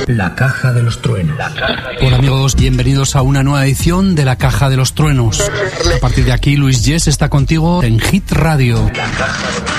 La Caja de los Truenos. Hola amigos, bienvenidos a una nueva edición de La Caja de los Truenos. A partir de aquí, Luis Yes está contigo en Hit Radio.